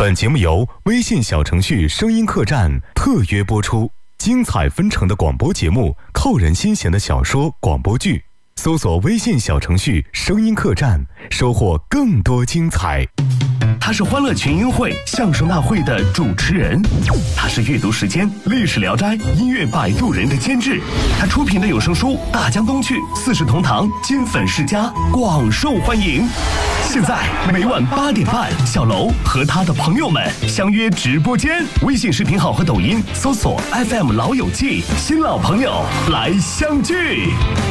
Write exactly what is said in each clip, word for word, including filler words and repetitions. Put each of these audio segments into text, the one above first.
本节目由微信小程序声音客栈特约播出，精彩纷呈的广播节目，扣人心弦的小说广播剧，搜索微信小程序声音客栈，收获更多精彩。 他是欢乐群英会相声大会的主持人，他是阅读时间历史聊斋音乐摆渡人的监制，他出品的有声书《大江东去》四世同堂金粉世家广受欢迎。现在每晚八点半，小楼和他的朋友们相约直播间，微信视频号和抖音搜索 F M 老友记，新老朋友来相聚。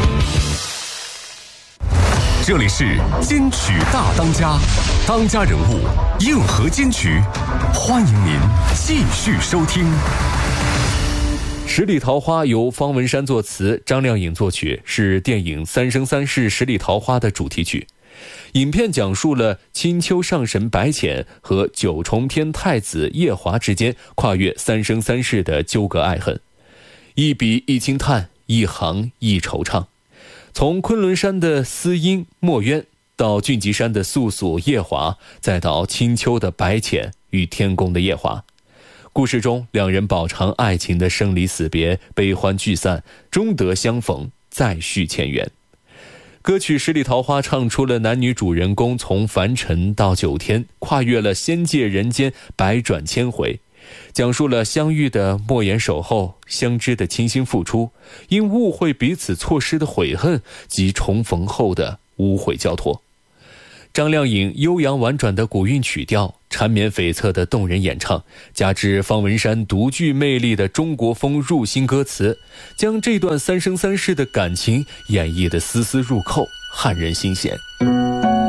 这里是金曲大当家，当家人物硬核金曲，欢迎您继续收听。 十里桃花由方文山作词，张靓颖作曲，是电影《三生三世十里桃花》的主题曲。影片讲述了青丘上神白浅和九重天太子夜华之间跨越三生三世的纠葛爱恨，一笔一惊叹，一行一惆怅。从昆仑山的思音墨渊，到俊极山的素素夜华，再到青丘的白浅与天宫的夜华，故事中两人饱尝爱情的生离死别，悲欢聚散，终得相逢，再续前缘。歌曲《十里桃花》唱出了男女主人公从凡尘到九天，跨越了仙界人间，百转千回，讲述了相遇的默言守候，相知的倾心付出，因误会彼此错失的悔恨，及重逢后的无悔交托。张靓颖悠扬婉转的古韵曲调，缠绵悱恻的动人演唱，加之方文山独具魅力的中国风入心歌词，将这段三生三世的感情演绎得丝丝入扣，撼人心弦。